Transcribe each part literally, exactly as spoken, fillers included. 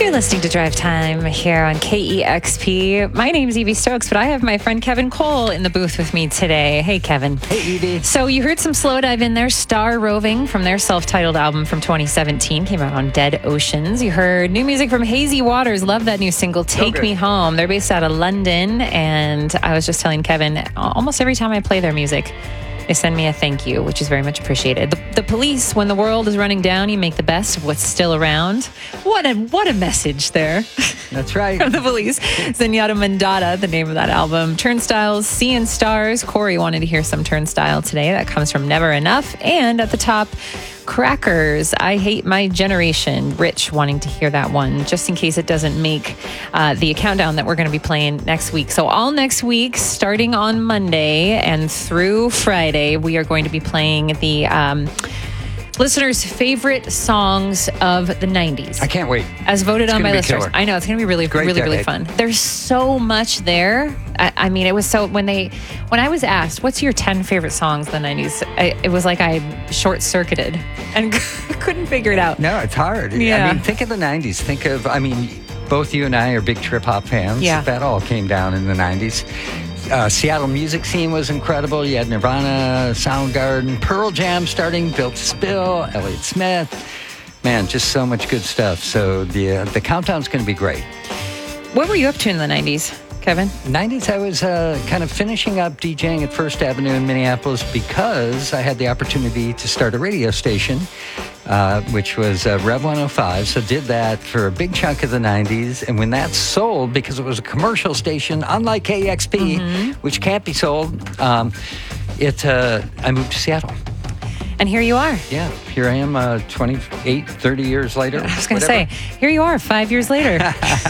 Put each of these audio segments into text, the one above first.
You're listening to Drive Time here on K E X P. My name's Evie Stokes, but I have my friend Kevin Cole in the booth with me today. Hey, Kevin. Hey, Evie. So you heard some slow dive in there, Star Roving from their self-titled album from twenty seventeen, came out on Dead Oceans. You heard new music from Hazy Waters. Love that new single, Take Okay. Me Home. They're based out of London, and I was just telling Kevin, almost every time I play their music, they send me a thank you, which is very much appreciated. The, the Police, when the world is running down, you make the best of what's still around. What a what a message there. That's right. From the Police. Zenyatta Mondatta, the name of that album. Turnstiles, Seeing Stars. Corey wanted to hear some Turnstile today. That comes from Never Enough. And at the top, Crackers, I Hate My Generation. Rich wanting to hear that one, just in case it doesn't make uh, the countdown that we're going to be playing next week. So all next week, starting on Monday and through Friday, we are going to be playing the um, listeners' favorite songs of the nineties. I can't wait. As voted It's on by gonna be listeners. killer. I know, it's going to be really, Great really, really decade. fun. There's so much there. I, I mean, it was so, when they, when I was asked, what's your ten favorite songs of the nineties? I, it was like I short-circuited and couldn't figure it out. No, it's hard. Yeah. I mean, think of the nineties. Think of, I mean, both you and I are big trip-hop fans. Yeah. That all came down in the nineties. Uh, Seattle music scene was incredible. You had Nirvana, Soundgarden, Pearl Jam starting, Built to Spill, Elliott Smith. Man, just so much good stuff. So the uh, the countdown's going to be great. What were you up to in the nineties, Kevin? nineties, I was uh, kind of finishing up DJing at First Avenue in Minneapolis because I had the opportunity to start a radio station, uh, which was uh, Rev one oh five. So did that for a big chunk of the nineties. And when that sold, because it was a commercial station, unlike K E X P, Mm-hmm. which can't be sold, um, it uh, I moved to Seattle. And here you are. Yeah, here I am uh, twenty-eight, thirty years later. I was going to say, here you are five years later.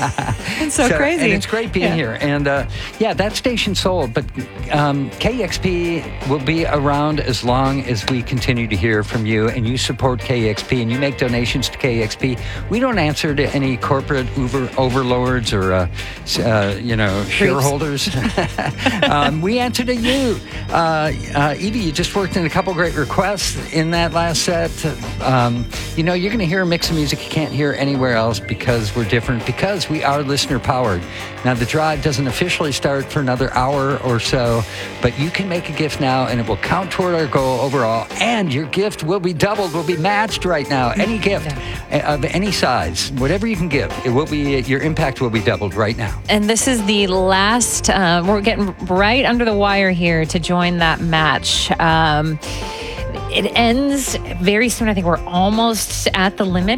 It's so, crazy. And it's great being Yeah. here. And uh, yeah, that station sold, but um, K E X P will be around as long as we continue to hear from you and you support K E X P and you make donations to K E X P. We don't answer to any corporate over, overlords or, uh, uh, you know, shareholders. um, we answer to you. Uh, uh, Evie, you just worked in a couple great requests in that last set. Um, you know, you're going to hear a mix of music you can't hear anywhere else because we're different, because we are listener powered. Now, the drive doesn't officially start for another hour or so, but you can make a gift now and it will count toward our goal overall, and your gift will be doubled, will be matched right now. Any gift of any size, whatever you can give, it will be, your impact will be doubled right now. And this is the last, uh, we're getting right under the wire here to join that match. Um, it ends very soon. I think we're almost at the limit.